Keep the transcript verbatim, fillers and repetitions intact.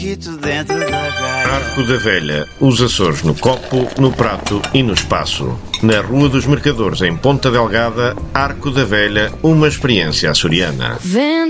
Dentro da gaia. Arco da Velha, os Açores no copo, no prato e no espaço. Na Rua dos Mercadores, em Ponta Delgada, Arco da Velha, uma experiência açoriana.